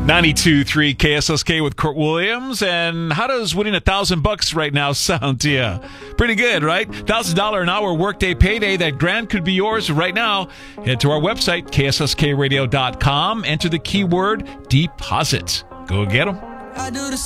92.3 KSSK with Kurt Williams. And how does winning $1,000 right now sound to you? Pretty good, right? $1,000 an hour workday payday. That grand could be yours right now. Head to our website, ksskradio.com. Enter the keyword deposit. Go get them.